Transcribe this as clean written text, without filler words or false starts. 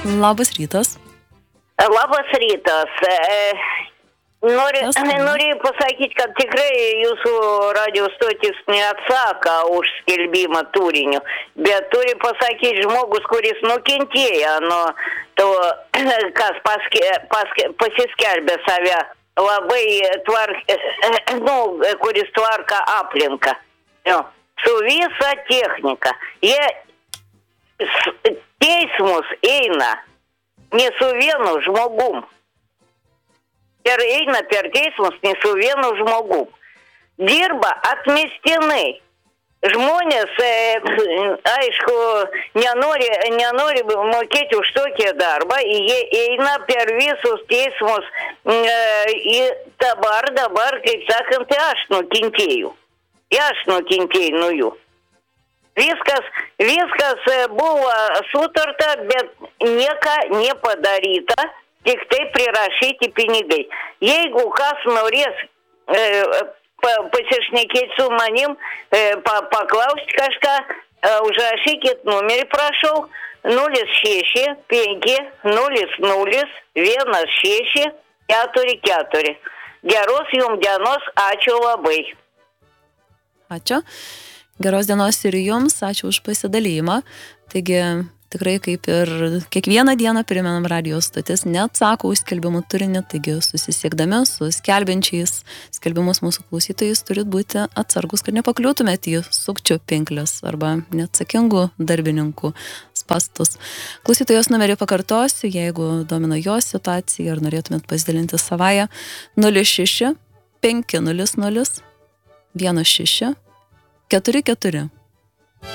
Labas rytas. Labas rytas. Noriu pasakyti, kad tikrai jūsų radio stotis neatsaka už skelbimą turiniu, bet turi pasakyti žmogus, kuris nukentėjo nuo to, kas pasiskelbė save labai kuris tvarka aplinką. Su visa technika. Jie teismus eina ne su vienu žmogum. Ir eina per teismus ne su vienu žmogum. Dirba atmestinai. Žmonės, aišku, nenori mokėti už tokį darbą. Jie eina per visus teismus. Dabar, kaip sakant, aš nukentėjau. Aš nukentėjau nuo jų. Viskas buvo sutarta, bet nieko nepadaryta, tik tai prirašyti pinigai. Jeigu kas norės pasišnekėti su manim, paklausti kažką, užrašykit numerį, prašau, 06 5 00 16 44. Geros jums dienos, ačiū labai. Ačiū. Geros dienos ir jums, ačiū už pasidalymą. Taigi, tikrai kaip ir kiekvieną dieną primenam radio stotis neatsako už skelbimų turinį, taigi susisiekdami su skelbiančiais skelbimus mūsų klausytojais turit būti atsargus, kad nepakliūtumėt į sukčių pinkles arba neatsakingų darbininkų spastus. Klausytojos numerį pakartosiu, jeigu domina jos situacija ar norėtumėt pasidalinti savąją, 06 500 16 44.